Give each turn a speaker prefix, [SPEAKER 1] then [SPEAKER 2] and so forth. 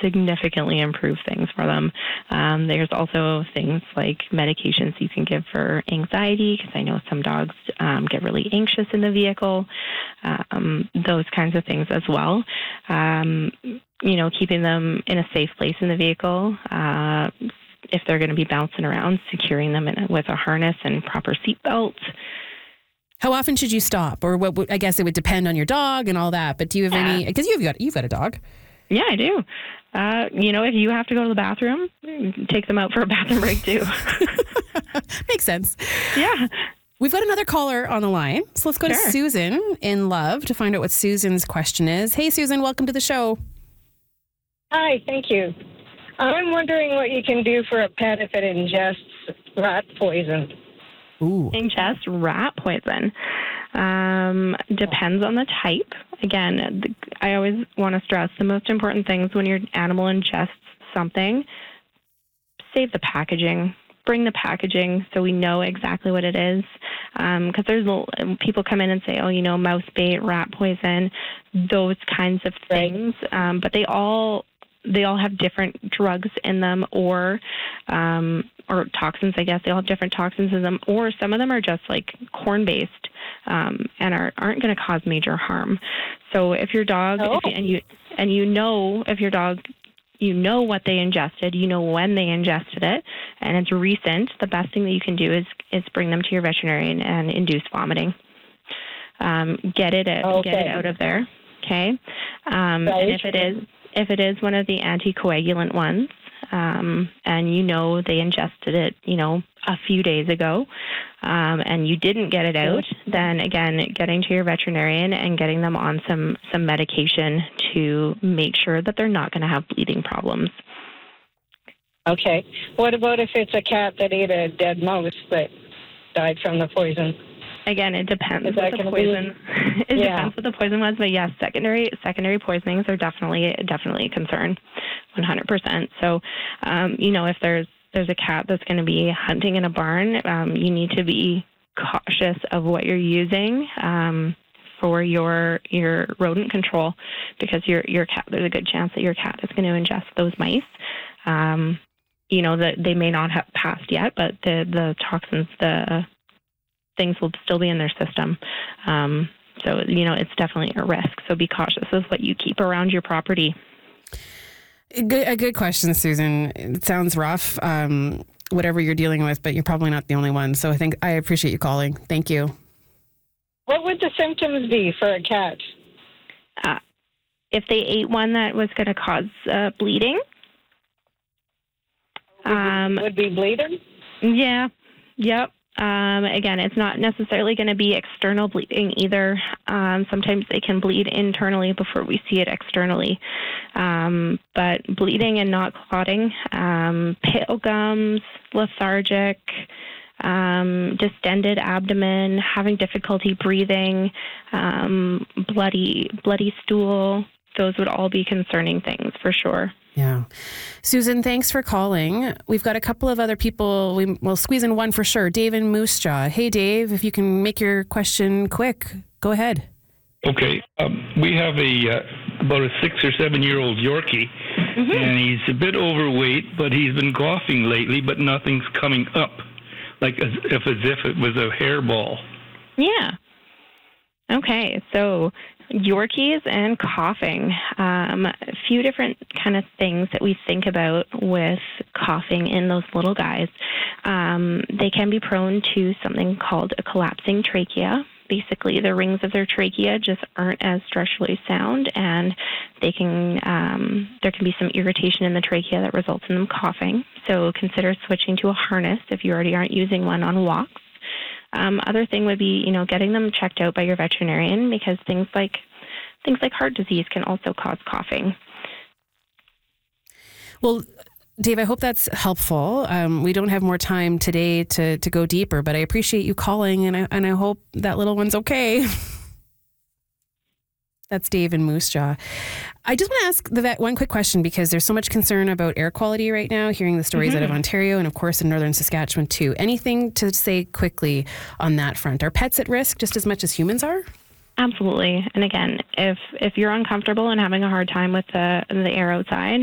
[SPEAKER 1] significantly improve things for them. There's also things like medications you can give for anxiety, because I know some dogs get really anxious in the vehicle, those kinds of things as well. Keeping them in a safe place in the vehicle. If they're going to be bouncing around, securing them with a harness and proper seat belts.
[SPEAKER 2] How often should you stop? Or I guess it would depend on your dog and all that. But do you have any? Because you've got a dog.
[SPEAKER 1] Yeah, I do. If you have to go to the bathroom, take them out for a bathroom break too.
[SPEAKER 2] Makes sense.
[SPEAKER 1] Yeah.
[SPEAKER 2] We've got another caller on the line. So let's go to Susan in Love to find out what Susan's question is. Hey, Susan, welcome to the show.
[SPEAKER 3] Hi, thank you. I'm wondering what you can do for a pet if it ingests rat poison.
[SPEAKER 2] Ooh.
[SPEAKER 1] Ingest rat poison. Depends on the type. Again, I always want to stress the most important things when your animal ingests something. Save the packaging. Bring the packaging so we know exactly what it is. Because there's people come in and say, mouse bait, rat poison, those kinds of things. Right. But they all have different drugs in them or toxins, I guess. They all have different toxins in them, or some of them are just like corn-based and aren't going to cause major harm. So if your dog, if your dog, what they ingested, when they ingested it, and it's recent, the best thing that you can do is bring them to your veterinarian and induce vomiting. Get it out of there, okay? And if it is one of the anticoagulant ones, and they ingested it, a few days ago, and you didn't get it out, then again, getting to your veterinarian and getting them on some medication to make sure that they're not going to have bleeding problems.
[SPEAKER 3] Okay. What about if it's a cat that ate a dead mouse that died from the poison?
[SPEAKER 1] Again, it depends what the poison. Depends what the poison was, but yes, secondary poisonings are definitely a concern, 100%. So, if there's a cat that's going to be hunting in a barn, you need to be cautious of what you're using for your rodent control, because your cat, there's a good chance that your cat is going to ingest those mice. That they may not have passed yet, but the toxins, the things will still be in their system. So, it's definitely a risk. So be cautious of what you keep around your property.
[SPEAKER 2] A good question, Susan. It sounds rough, whatever you're dealing with, but you're probably not the only one. So I appreciate you calling. Thank you.
[SPEAKER 3] What would the symptoms be for a cat?
[SPEAKER 1] If they ate one that was going to cause bleeding.
[SPEAKER 3] Would be bleeding?
[SPEAKER 1] Yeah. Yep. Again, it's not necessarily going to be external bleeding either. Sometimes they can bleed internally before we see it externally. But bleeding and not clotting, pale gums, lethargic, distended abdomen, having difficulty breathing, bloody stool, those would all be concerning things for sure.
[SPEAKER 2] Yeah. Susan, thanks for calling. We've got a couple of other people. We'll squeeze in one for sure. Dave in Moose Jaw. Hey, Dave, if you can make your question quick, go ahead.
[SPEAKER 4] Okay. We have about a 6 or 7 year old Yorkie, and he's a bit overweight, but he's been coughing lately, but nothing's coming up, like as if it was a hairball.
[SPEAKER 1] Yeah. Okay. So Yorkies and coughing. A few different kind of things that we think about with coughing in those little guys. They can be prone to something called a collapsing trachea. Basically, the rings of their trachea just aren't as structurally sound, and there can be some irritation in the trachea that results in them coughing. So consider switching to a harness if you already aren't using one on walks. Other thing would be, getting them checked out by your veterinarian, because things like heart disease can also cause coughing.
[SPEAKER 2] Well, Dave, I hope that's helpful. We don't have more time today to go deeper, but I appreciate you calling, and I hope that little one's okay. That's Dave in Moose Jaw. I just want to ask the vet one quick question, because there's so much concern about air quality right now, hearing the stories out of Ontario and, of course, in northern Saskatchewan, too. Anything to say quickly on that front? Are pets at risk just as much as humans are?
[SPEAKER 1] Absolutely. And again, if you're uncomfortable and having a hard time with the air outside,